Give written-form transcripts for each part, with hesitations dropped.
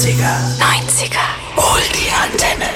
Oldie Antenne.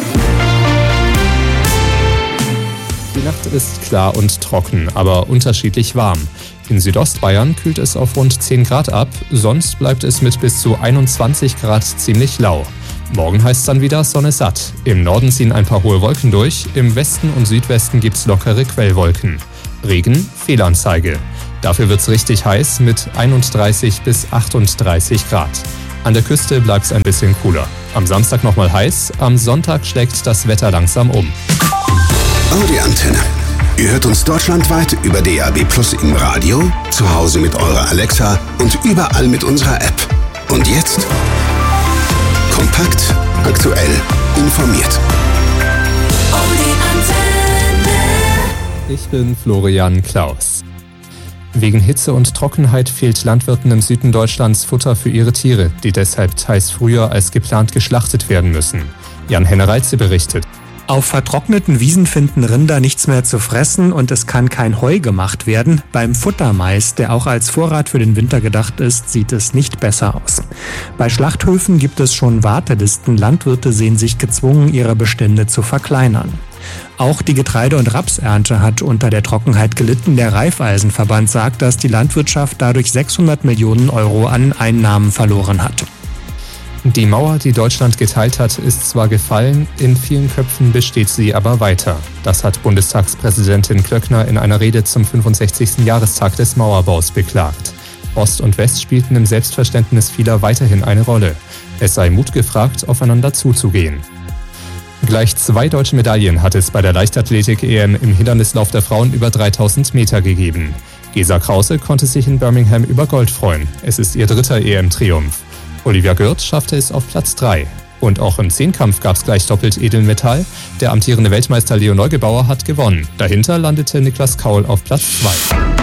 Die Nacht ist klar und trocken, aber unterschiedlich warm. In Südostbayern kühlt es auf rund 10 Grad ab, sonst bleibt es mit bis zu 21 Grad ziemlich lau. Morgen heißt es dann wieder Sonne satt. Im Norden ziehen ein paar hohe Wolken durch, im Westen und Südwesten gibt's lockere Quellwolken. Regen, Fehlanzeige. Dafür wird's richtig heiß mit 31 bis 38 Grad. An der Küste bleibt's ein bisschen cooler. Am Samstag nochmal heiß, am Sonntag schlägt das Wetter langsam um. Oldie Antenne. Ihr hört uns deutschlandweit über DAB+ im Radio, zu Hause mit eurer Alexa und überall mit unserer App. Und jetzt kompakt, aktuell, informiert. Ich bin Florian Klaus. Wegen Hitze und Trockenheit fehlt Landwirten im Süden Deutschlands Futter für ihre Tiere, die deshalb teils früher als geplant geschlachtet werden müssen. Jan-Henner Reitze berichtet. Auf vertrockneten Wiesen finden Rinder nichts mehr zu fressen und es kann kein Heu gemacht werden. Beim Futtermais, der auch als Vorrat für den Winter gedacht ist, sieht es nicht besser aus. Bei Schlachthöfen gibt es schon Wartelisten. Landwirte sehen sich gezwungen, ihre Bestände zu verkleinern. Auch die Getreide- und Rapsernte hat unter der Trockenheit gelitten. Der Raiffeisenverband sagt, dass die Landwirtschaft dadurch 600 Millionen Euro an Einnahmen verloren hat. Die Mauer, die Deutschland geteilt hat, ist zwar gefallen, in vielen Köpfen besteht sie aber weiter. Das hat Bundestagspräsidentin Klöckner in einer Rede zum 65. Jahrestag des Mauerbaus beklagt. Ost und West spielten im Selbstverständnis vieler weiterhin eine Rolle. Es sei Mut gefragt, aufeinander zuzugehen. Gleich 2 deutsche Medaillen hat es bei der Leichtathletik-EM im Hindernislauf der Frauen über 3000 Meter gegeben. Gesa Krause konnte sich in Birmingham über Gold freuen. Es ist ihr 3. EM-Triumph. Olivia Gürt schaffte es auf Platz 3. Und auch im Zehnkampf gab es gleich doppelt Edelmetall. Der amtierende Weltmeister Leo Neugebauer hat gewonnen. Dahinter landete Niklas Kaul auf Platz 2.